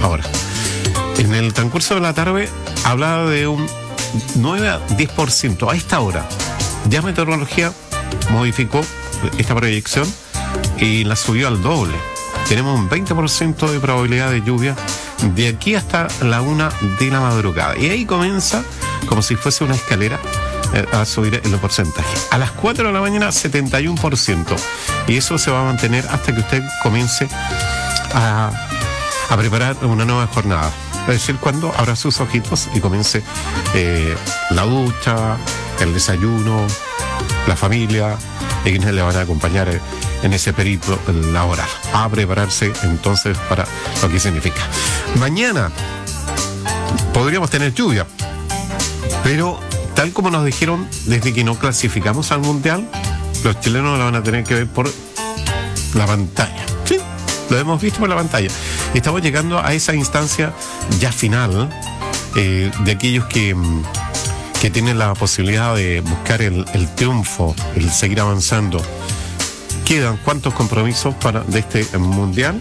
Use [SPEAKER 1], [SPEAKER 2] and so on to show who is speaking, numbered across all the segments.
[SPEAKER 1] Ahora, en el transcurso de la tarde hablaba de un 9 a 10%. A esta hora ya Meteorología modificó esta proyección y la subió al doble. Tenemos un 20% de probabilidad de lluvia de aquí hasta la 1 de la madrugada. Y ahí comienza, como si fuese una escalera, a subir en los porcentajes. A las 4 de la mañana, 71%. Y eso se va a mantener hasta que usted comience a preparar una nueva jornada. Es decir, cuando abra sus ojitos y comience la ducha, el desayuno, la familia, y quienes le van a acompañar en ese periplo laboral. A prepararse entonces para lo que significa. Mañana podríamos tener lluvia, pero tal como nos dijeron desde que no clasificamos al Mundial, los chilenos la van a tener que ver por la pantalla. Sí, lo hemos visto por la pantalla. Estamos llegando a esa instancia ya final de aquellos que tienen la posibilidad de buscar el triunfo, el seguir avanzando. ¿Quedan cuántos compromisos de este Mundial?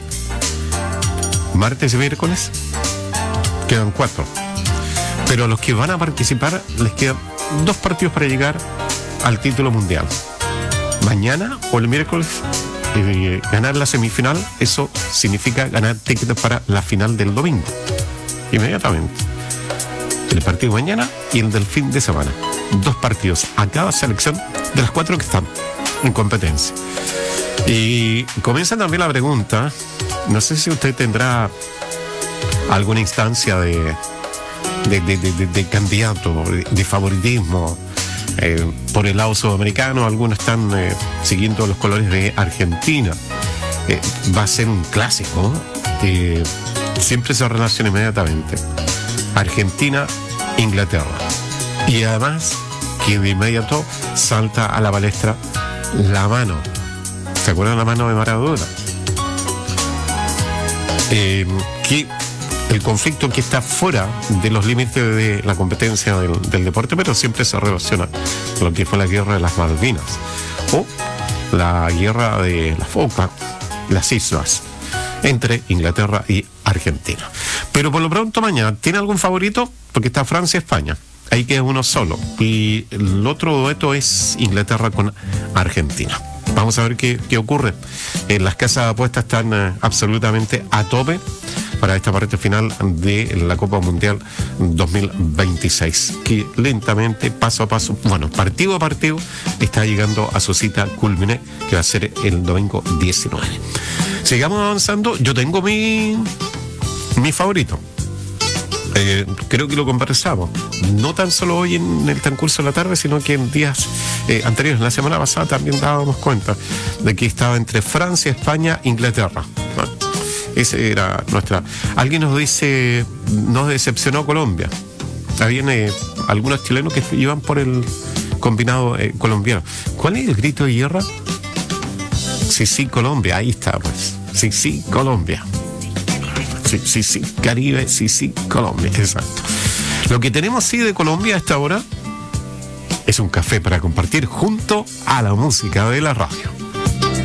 [SPEAKER 1] Martes y miércoles. Quedan 4. Pero a los que van a participar les quedan 2 partidos para llegar al título mundial. Mañana o el miércoles ganar la semifinal, eso significa ganar tickets para la final del domingo. Inmediatamente. El partido mañana y el del fin de semana. 2 partidos a cada selección de las 4 que están en competencia. Y comienza también la pregunta, no sé si usted tendrá alguna instancia de candidato, de favoritismo por el lado sudamericano. Algunos están siguiendo los colores de Argentina. Va a ser un clásico, siempre se relaciona inmediatamente Argentina, Inglaterra, y además que de inmediato salta a la palestra la mano. ¿Se acuerdan la mano de Maradona? Que el conflicto que está fuera de los límites de la competencia del deporte, pero siempre se relaciona con lo que fue la guerra de las Malvinas o la guerra de las Falkland, las islas, entre Inglaterra y Argentina. Pero por lo pronto mañana, ¿tiene algún favorito? Porque está Francia y España. Ahí queda uno solo. Y el otro dueto es Inglaterra con Argentina. Vamos a ver qué ocurre. Las casas de apuestas están absolutamente a tope para esta parte final de la Copa Mundial 2026, que lentamente, paso a paso, bueno, partido a partido, está llegando a su cita culmine, que va a ser el domingo 19. Sigamos avanzando. Yo tengo mi favorito. Creo que lo conversamos, no tan solo hoy en el transcurso de la tarde, sino que en días anteriores. La semana pasada también dábamos cuenta de que estaba entre Francia, España, Inglaterra. Ese era nuestra. Alguien nos dice, nos decepcionó Colombia. Habían algunos chilenos que iban por el combinado colombiano. ¿Cuál es el grito de guerra? Sí, Colombia, ahí está, pues. Sí, Colombia. Sí, Caribe, sí, Colombia, exacto. Lo que tenemos sí de Colombia a esta hora es un café para compartir junto a la música de la radio.